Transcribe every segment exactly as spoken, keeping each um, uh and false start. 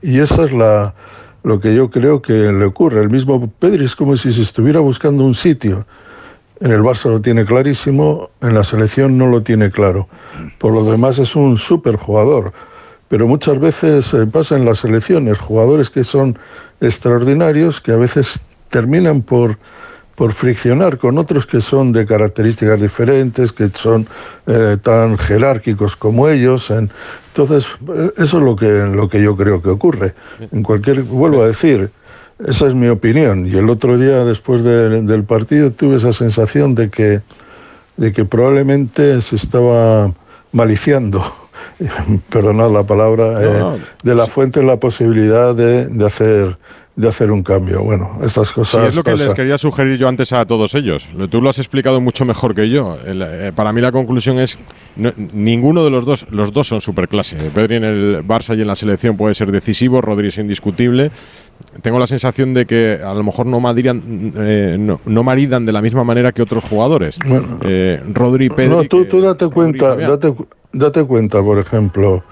Y esa es la, lo que yo creo que le ocurre. El mismo Pedri es como si se estuviera buscando un sitio. En el Barça lo tiene clarísimo, en la selección no lo tiene claro. Por lo demás es un súper jugador. Pero muchas veces eh, pasa en las selecciones, jugadores que son extraordinarios, que a veces terminan por, por friccionar con otros que son de características diferentes, que son eh, tan jerárquicos como ellos. En, entonces, eso es lo que, lo que yo creo que ocurre. En cualquier, vuelvo a decir, esa es mi opinión. Y el otro día, después de, del partido, tuve esa sensación de que, de que probablemente se estaba maliciando, perdonad la palabra, no, no. Eh, de la Fuente la posibilidad de, de hacer... de hacer un cambio. Bueno, estas cosas... Sí, es lo que pasa. les quería sugerir yo antes a todos ellos. Tú lo has explicado mucho mejor que yo. El, eh, para mí la conclusión es no, ninguno de los dos, los dos son superclase. Pedri en el Barça y en la selección puede ser decisivo, Rodri es indiscutible. Tengo la sensación de que a lo mejor no maridan, eh, no, no maridan de la misma manera que otros jugadores. Bueno, eh, Rodri y Pedri... No, tú, tú date cuenta, date, date cuenta, por ejemplo...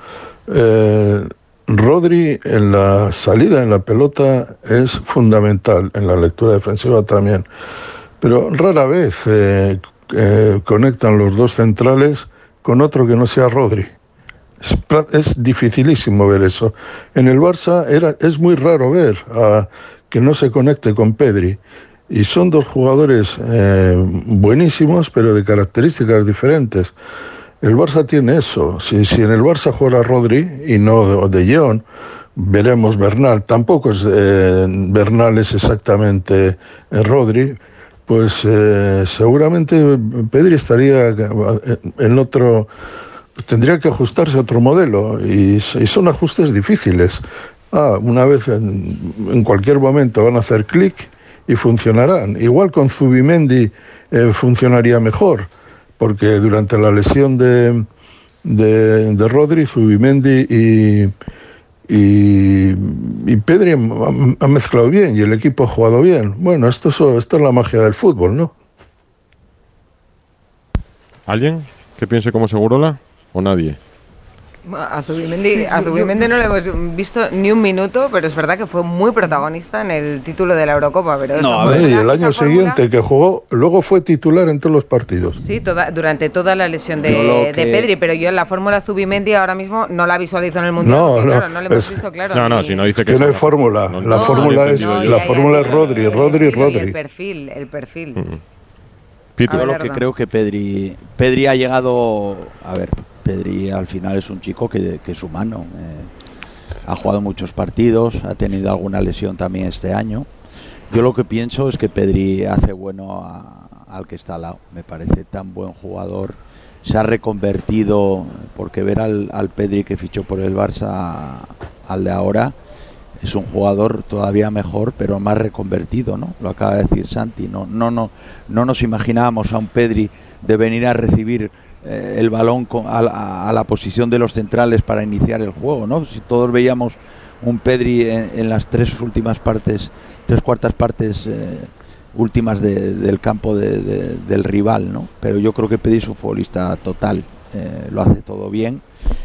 Eh, Rodri en la salida en la pelota es fundamental, en la lectura defensiva también, pero rara vez eh, eh, conectan los dos centrales con otro que no sea Rodri. Es, es dificilísimo ver eso. En el Barça era, es muy raro ver a, que no se conecte con Pedri, y son dos jugadores eh, buenísimos, pero de características diferentes. El Barça tiene eso. Si, si en el Barça juega Rodri y no de, de Jong, veremos Bernal. Tampoco es eh, Bernal es exactamente eh, Rodri. Pues eh, seguramente Pedri estaría en otro... Tendría que ajustarse a otro modelo. Y, y son ajustes difíciles. Ah, una vez en, en cualquier momento van a hacer clic y funcionarán. Igual con Zubimendi eh, funcionaría mejor, porque durante la lesión de, de, de Rodri, Zubimendi y, y, y Pedri han, han mezclado bien y el equipo ha jugado bien. Bueno, esto es, esto es la magia del fútbol, ¿no? ¿Alguien que piense como Segurola o nadie? A Zubimendi, a Zubimendi no le hemos visto ni un minuto, pero es verdad que fue muy protagonista en el título de la Eurocopa. Pero no, a ver, y el año siguiente fórmula, que jugó, luego fue titular en todos los partidos. Sí, toda, durante toda la lesión de, que... de Pedri, pero yo en la fórmula Zubimendi ahora mismo no la visualizo en el Mundial. No, no, claro, no le hemos es, visto, claro. No, no, si no dice que, que no hay fórmula. No, la no, fórmula no, es, no, la ya, fórmula ya, es Rodri, el Rodri, estilo Rodri. El perfil, el perfil. Mm. Yo lo que creo que Pedri, Pedri ha llegado, a ver, Pedri al final es un chico que, que es humano, eh, ha jugado muchos partidos, ha tenido alguna lesión también este año. Yo lo que pienso es que Pedri hace bueno a, al que está al lado, me parece tan buen jugador, se ha reconvertido, porque ver al, al Pedri que fichó por el Barça al de ahora, es un jugador todavía mejor, pero más reconvertido, ¿no? Lo acaba de decir Santi, no, no, no, no nos imaginábamos a un Pedri de venir a recibir eh, el balón con, a, a, a la posición de los centrales para iniciar el juego, ¿no? Si todos veíamos un Pedri en, en las tres últimas partes, tres cuartas partes eh, últimas de, del campo de, de, del rival, ¿no? Pero yo creo que Pedri es un futbolista total, eh, lo hace todo bien.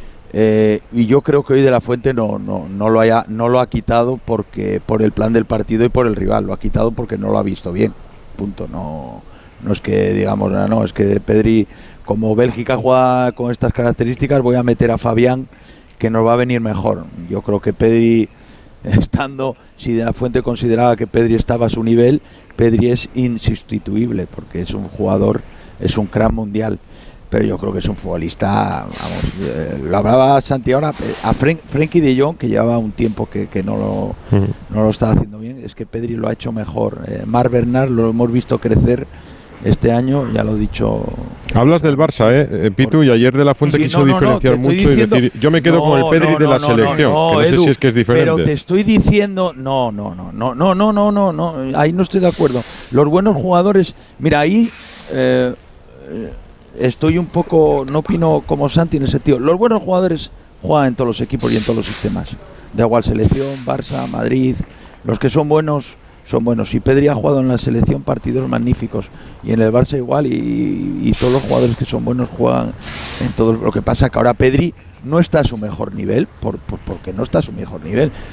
Eh, y yo creo que hoy De La Fuente no, no, no, lo haya, no lo ha quitado porque por el plan del partido y por el rival, lo ha quitado porque no lo ha visto bien, punto. No, no es que digamos, no, no, es que Pedri, como Bélgica juega con estas características, voy a meter a Fabián que nos va a venir mejor. Yo creo que Pedri, estando, si De La Fuente consideraba que Pedri estaba a su nivel, Pedri es insustituible porque es un jugador, es un crack mundial. Pero yo creo que es un futbolista, vamos, eh, lo hablaba Santi ahora, eh, a Fren- Frenkie de Jong, que llevaba un tiempo que, que no, lo, uh-huh. no lo estaba haciendo bien, es que Pedri lo ha hecho mejor. Eh, Marc Bernal lo hemos visto crecer este año, ya lo he dicho. Hablas del Barça, ¿eh, Pitu? Y ayer De La Fuente sí, quiso no, no, diferenciar no, mucho diciendo, y decir, yo me quedo no, con el Pedri no, de la no, selección, no, no, que no Edu, sé si es que es diferente. Pero te estoy diciendo, no, no, no, no, no, no, no, no, no, ahí no estoy de acuerdo. Los buenos jugadores, mira, ahí... Eh, eh, estoy un poco, no opino como Santi en ese sentido. Los buenos jugadores juegan en todos los equipos y en todos los sistemas. Da igual selección, Barça, Madrid. Los que son buenos, son buenos. Y Pedri ha jugado en la selección partidos magníficos. Y en el Barça igual. Y, y todos los jugadores que son buenos juegan en todo. Lo que pasa que ahora Pedri no está a su mejor nivel, por, por, porque no está a su mejor nivel.